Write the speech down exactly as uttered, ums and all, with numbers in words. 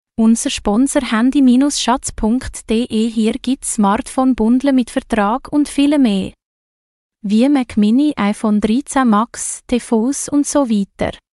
Unser Sponsor handy Schatz punkt de. Hier gibt's Smartphone-Bundle mit Vertrag und viel mehr. Wie Mac Mini, iPhone dreizehn Max, T V s und so weiter.